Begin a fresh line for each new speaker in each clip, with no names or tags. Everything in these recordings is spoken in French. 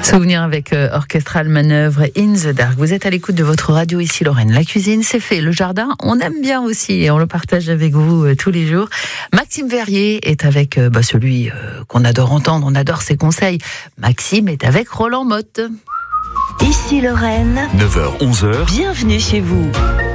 Souvenir avec Orchestral Manœuvre In the Dark. Vous êtes à l'écoute de votre radio ici Lorraine. La cuisine, c'est fait. Le jardin, on aime bien aussi et on le partage avec vous tous les jours. Maxime Verrier est avec celui qu'on adore entendre, on adore ses conseils. Maxime est avec Roland Motte.
Ici Lorraine,
9h-11h,
bienvenue chez vous.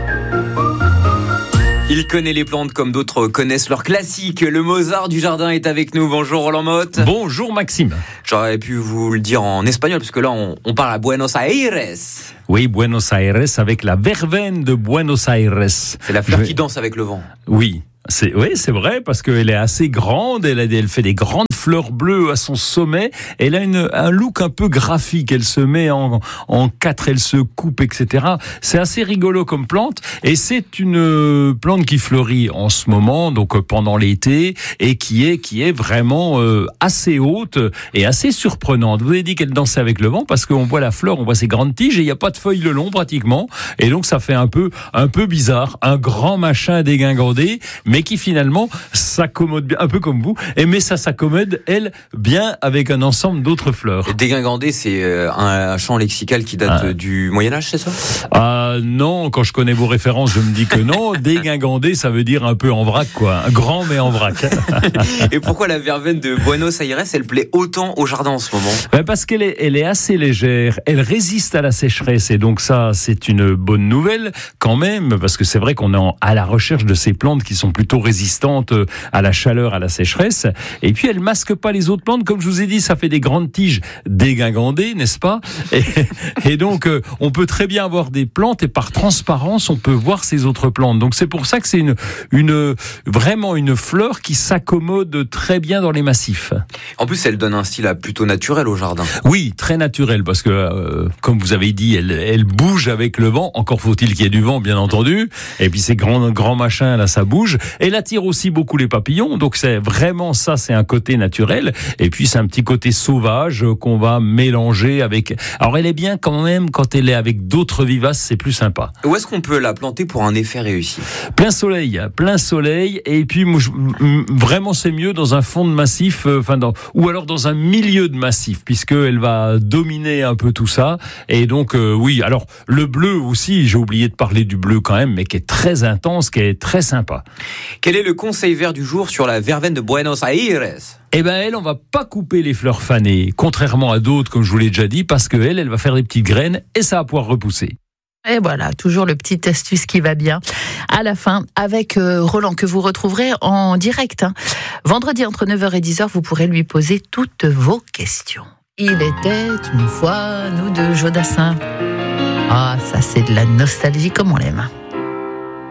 Il connaît les plantes comme d'autres connaissent leurs classiques. Le Mozart du jardin est avec nous. Bonjour Roland Motte.
Bonjour Maxime.
J'aurais pu vous le dire en espagnol, parce que là on parle à Buenos Aires.
Oui, Buenos Aires, avec la verveine de Buenos Aires.
C'est la fleur qui danse avec le vent.
Oui. C'est vrai, parce qu'elle est assez grande, elle fait des grandes fleurs bleues à son sommet, elle a un look un peu graphique, elle se met en quatre, elle se coupe, etc. C'est assez rigolo comme plante, et c'est une plante qui fleurit en ce moment, donc pendant l'été, et qui est vraiment assez haute et assez surprenante. Vous avez dit qu'elle dansait avec le vent, parce qu'on voit la fleur, on voit ses grandes tiges, et il n'y a pas de feuilles le long pratiquement, et donc ça fait un peu bizarre, un grand machin dégingandé, mais qui finalement s'accommode bien, un peu comme vous, mais ça s'accommode, elle, bien avec un ensemble d'autres fleurs.
Dégingandé, c'est un champ lexical qui date du Moyen-Âge, c'est ça ?
Non, quand je connais vos références, je me dis que non. Dégingandé, ça veut dire un peu en vrac, quoi. Grand, mais en vrac.
Et pourquoi la verveine de Buenos Aires, elle plaît autant au jardin en ce moment ?
Parce qu'elle est assez légère, elle résiste à la sécheresse, et donc ça, c'est une bonne nouvelle quand même, parce que c'est vrai qu'on est à la recherche de ces plantes qui sont plutôt résistantes à la chaleur, à la sécheresse. Et puis, elle masque pas les autres plantes. Comme je vous ai dit, ça fait des grandes tiges dégingandées, n'est-ce pas ? Et donc, on peut très bien avoir des plantes, et par transparence, on peut voir ces autres plantes. Donc, c'est pour ça que c'est vraiment une fleur qui s'accommode très bien dans les massifs.
En plus, elle donne un style plutôt naturel au jardin.
Oui, très naturel, parce que, comme vous avez dit, elle bouge avec le vent. Encore faut-il qu'il y ait du vent, bien entendu. Et puis, ces grands machins, là, ça bouge. Elle attire aussi beaucoup les papillons, donc c'est vraiment ça, c'est un côté naturel. Et puis c'est un petit côté sauvage qu'on va mélanger avec. Alors elle est bien quand même quand elle est avec d'autres vivaces, c'est plus sympa.
Où est-ce qu'on peut la planter pour un effet réussi ?
Plein soleil. Et puis vraiment c'est mieux dans un fond de massif, ou alors dans un milieu de massif, puisque elle va dominer un peu tout ça. Et donc oui. Alors le bleu aussi, j'ai oublié de parler du bleu quand même, mais qui est très intense, qui est très sympa.
Quel est le conseil vert du jour sur la verveine de Buenos Aires ?
Elle, on va pas couper les fleurs fanées, contrairement à d'autres, comme je vous l'ai déjà dit, parce que elle va faire des petites graines et ça va pouvoir repousser.
Et voilà, toujours le petit astuce qui va bien. À la fin, avec Roland, que vous retrouverez en direct. Vendredi, entre 9h et 10h, vous pourrez lui poser toutes vos questions. Il était une fois, nous deux, Jodassin. Ah, ça c'est de la nostalgie comme on l'aime.